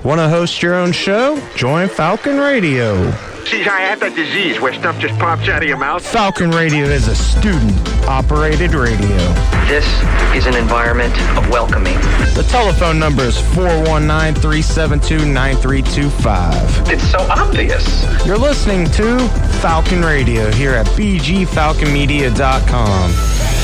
Want to host your own show? Join Falcon Radio. See, I have that disease where stuff just pops out of your mouth. Falcon Radio is a student-operated radio. This is an environment of welcoming. The telephone number is 419-372-9325. It's so obvious. You're listening to Falcon Radio here at bgfalconmedia.com.